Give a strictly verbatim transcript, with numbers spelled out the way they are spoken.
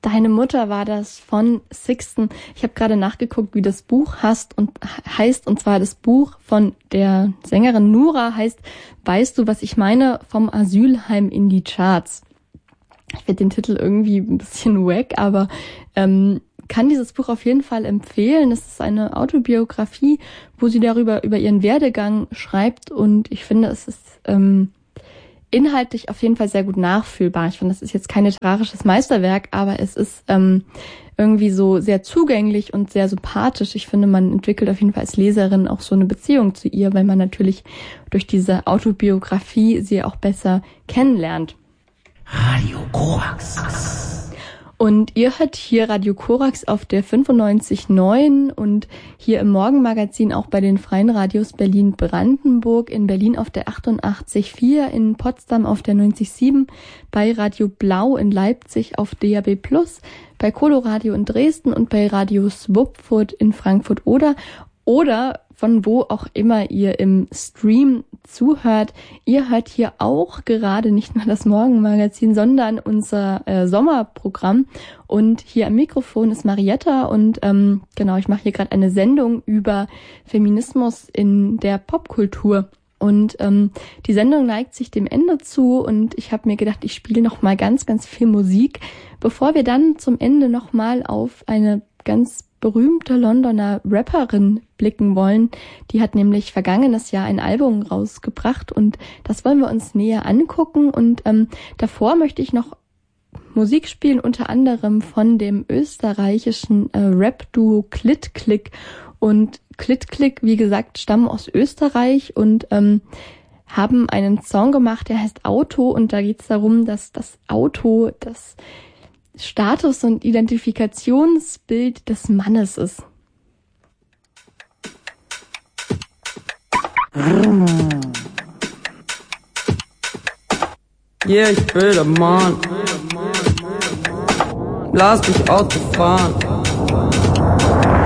Deine Mutter war das von Sixten. Ich habe gerade nachgeguckt, wie das Buch heißt und heißt, und zwar das Buch von der Sängerin Nura heißt Weißt du, was ich meine? Vom Asylheim in die Charts. Ich finde den Titel irgendwie ein bisschen wack, aber ähm, kann dieses Buch auf jeden Fall empfehlen. Es ist eine Autobiografie, wo sie darüber über ihren Werdegang schreibt, und ich finde, es ist ähm, inhaltlich auf jeden Fall sehr gut nachfühlbar. Ich finde, das ist jetzt kein literarisches Meisterwerk, aber es ist ähm, irgendwie so sehr zugänglich und sehr sympathisch. Ich finde, man entwickelt auf jeden Fall als Leserin auch so eine Beziehung zu ihr, weil man natürlich durch diese Autobiografie sie auch besser kennenlernt. Radio Korax. Und ihr hört hier Radio Korax auf der fünfundneunzig Komma neun und hier im Morgenmagazin auch bei den Freien Radios Berlin-Brandenburg, in Berlin auf der achtundachtzig Komma vier, in Potsdam auf der neunzig Komma sieben, bei Radio Blau in Leipzig auf D A B plus, bei Coloradio in Dresden und bei Radio Swupfurt in Frankfurt oder oder von wo auch immer ihr im Stream zuhört. Ihr hört hier auch gerade nicht nur das Morgenmagazin, sondern unser äh, Sommerprogramm. Und hier am Mikrofon ist Marietta und ähm, genau, ich mache hier gerade eine Sendung über Feminismus in der Popkultur. Und ähm, die Sendung neigt sich dem Ende zu und ich habe mir gedacht, ich spiele noch mal ganz, ganz viel Musik, bevor wir dann zum Ende noch mal auf eine ganz berühmte Londoner Rapperin blicken wollen. Die hat nämlich vergangenes Jahr ein Album rausgebracht und das wollen wir uns näher angucken. Und ähm, davor möchte ich noch Musik spielen, unter anderem von dem österreichischen äh, Rap-Duo Klitt-Klick. Und Klitt-Klick, wie gesagt, stammen aus Österreich und ähm, haben einen Song gemacht, der heißt Auto, und da geht es darum, dass das Auto das Status- und Identifikationsbild des Mannes ist. Yeah, ich will der Mann. Lass mich Auto fahren.